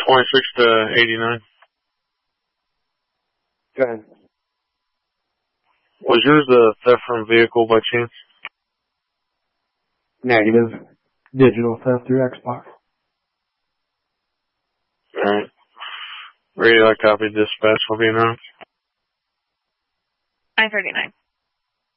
26 to 89. Go ahead. Was yours a theft from vehicle by chance? Negative. Digital theft through Xbox. Alright. Radio, I copied dispatch. I'll be announced. 9:39.